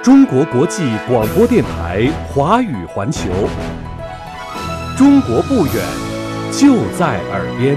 中国国际广播电台华语环球，中国不远，就在耳边。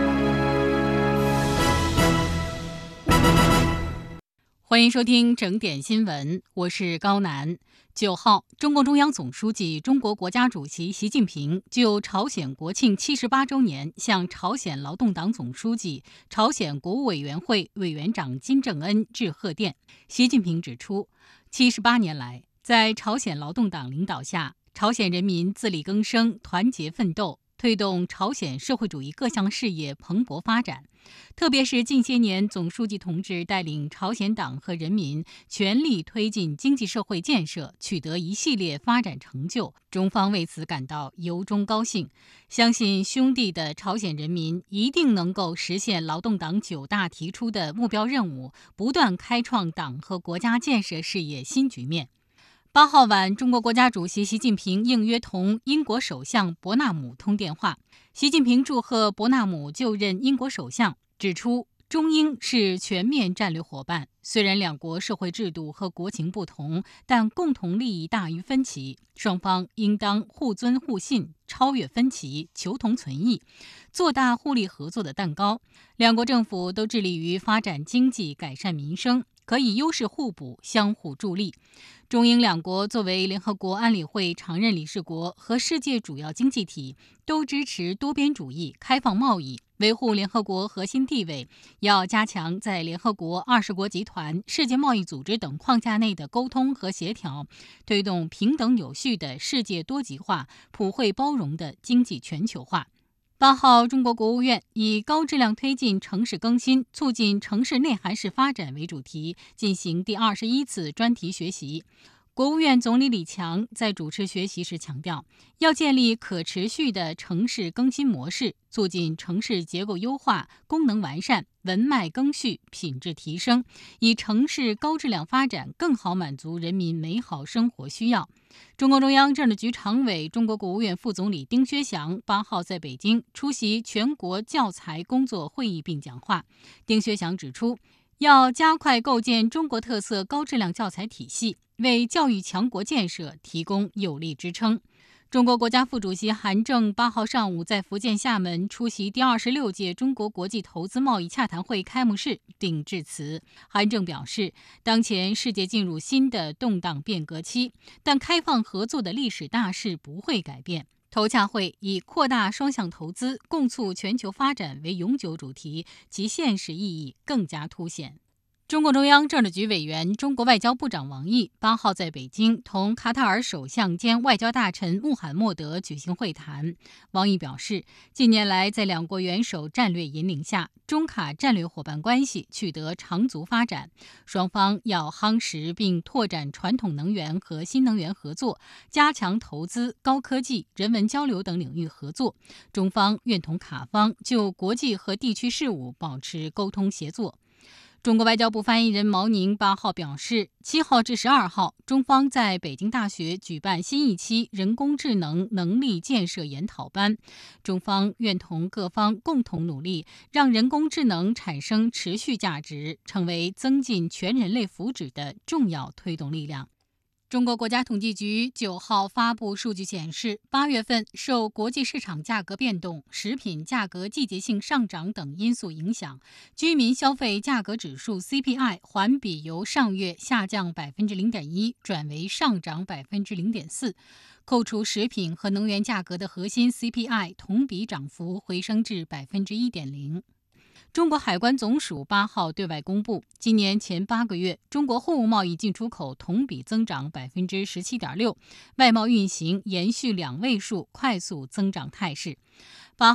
欢迎收听整点新闻，我是高楠。9号，中共中央总书记、中国国家主席习近平就朝鲜国庆78周年向朝鲜劳动党总书记、朝鲜国务委员会委员长金正恩致贺电。习近平指出，78年来，在朝鲜劳动党领导下，朝鲜人民自力更生、团结奋斗，推动朝鲜社会主义各项事业蓬勃发展。特别是近些年，总书记同志带领朝鲜党和人民全力推进经济社会建设，取得一系列发展成就，中方为此感到由衷高兴，相信兄弟的朝鲜人民一定能够实现劳动党9大提出的目标任务，不断开创党和国家建设事业新局面。8号晚，中国国家主席习近平应约同英国首相伯纳姆通电话。习近平祝贺伯纳姆就任英国首相，指出中英是全面战略伙伴，虽然两国社会制度和国情不同，但共同利益大于分歧，双方应当互尊互信，超越分歧，求同存异，做大互利合作的蛋糕。两国政府都致力于发展经济，改善民生，可以优势互补，相互助力。中英两国作为联合国安理会常任理事国和世界主要经济体，都支持多边主义、开放贸易，维护联合国核心地位，要加强在联合国、20国集团、世界贸易组织等框架内的沟通和协调，推动平等有序的世界多极化、普惠包容的经济全球化。8号，中国国务院以高质量推进城市更新，促进城市内涵式发展为主题，进行第21次专题学习。国务院总理李强在主持学习时强调，要建立可持续的城市更新模式，促进城市结构优化、功能完善、文脉更续、品质提升，以城市高质量发展更好满足人民美好生活需要。中共中央政治局常委、中国国务院副总理丁薛祥8号在北京出席全国教材工作会议并讲话。丁薛祥指出，要加快构建中国特色高质量教材体系，为教育强国建设提供有力支撑。中国国家副主席韩正8号上午在福建厦门出席第26届中国国际投资贸易洽谈会开幕式并致辞。韩正表示，当前世界进入新的动荡变革期，但开放合作的历史大势不会改变。投洽会以扩大双向投资，共促全球发展为永久主题，其现实意义更加凸显。中共中央政治局委员、中国外交部长王毅8号在北京同卡塔尔首相兼外交大臣穆罕默德举行会谈。王毅表示，近年来在两国元首战略引领下，中卡战略伙伴关系取得长足发展，双方要夯实并拓展传统能源和新能源合作，加强投资、高科技、人文交流等领域合作。中方愿同卡方就国际和地区事务保持沟通协作。中国外交部发言人毛宁8号表示，7号至12号，中方在北京大学举办新一期人工智能能力建设研讨班。中方愿同各方共同努力，让人工智能产生持续价值，成为增进全人类福祉的重要推动力量。中国国家统计局9号发布数据显示，8月份受国际市场价格变动、食品价格季节性上涨等因素影响，居民消费价格指数 CPI 环比由上月下降 0.1% 转为上涨 0.4%， 扣除食品和能源价格的核心 CPI 同比涨幅回升至 1.0%。中国海关总署8号对外公布，今年前8个月，中国货物贸易进出口同比增长 17.6%， 外贸运行延续2位数快速增长态势。